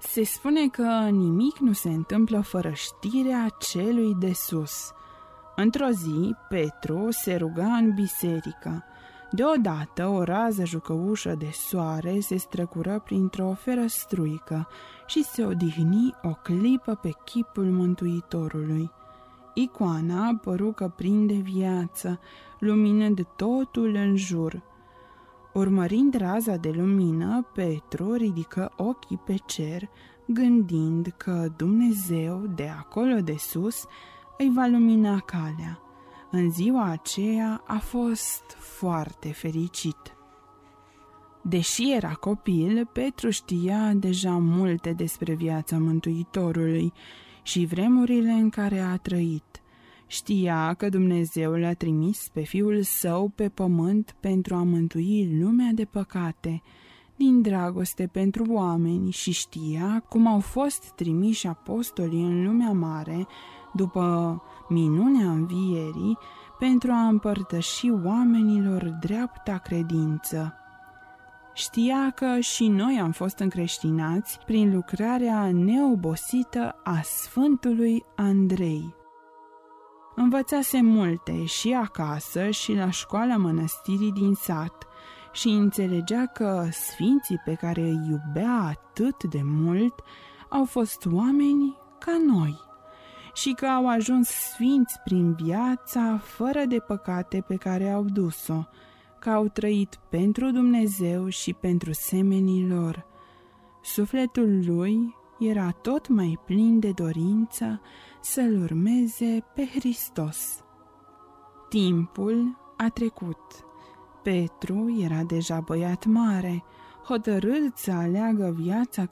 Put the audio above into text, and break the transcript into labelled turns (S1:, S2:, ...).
S1: Se spune că nimic nu se întâmplă fără știrea celui de sus. Într-o zi, Petru se ruga în biserică. Deodată, o rază jucăușă de soare se străcură printr-o ferăstruică și se odihni o clipă pe chipul Mântuitorului. Icoana păru că prinde viață, luminând totul în jur. Urmărind raza de lumină, Petru ridică ochii pe cer, gândind că Dumnezeu, de acolo de sus, îi va lumina calea. În ziua aceea a fost foarte fericit. Deși era copil, Petru știa deja multe despre viața Mântuitorului și vremurile în care a trăit. Știa că Dumnezeu l-a trimis pe Fiul Său pe pământ pentru a mântui lumea de păcate, din dragoste pentru oameni, și știa cum au fost trimiși apostolii în lumea mare, după minunea învierii, pentru a împărtăși oamenilor dreapta credință. Știa că și noi am fost încreștinați prin lucrarea neobosită a Sfântului Andrei. Învățase multe și acasă și la școala mănăstirii din sat și înțelegea că sfinții pe care îi iubea atât de mult au fost oameni ca noi și că au ajuns sfinți prin viața fără de păcate pe care au dus-o, că au trăit pentru Dumnezeu și pentru semenii lor. Sufletul lui era tot mai plin de dorință să-L urmeze pe Hristos. Timpul a trecut. Petru era deja băiat mare, hotărât să aleagă viața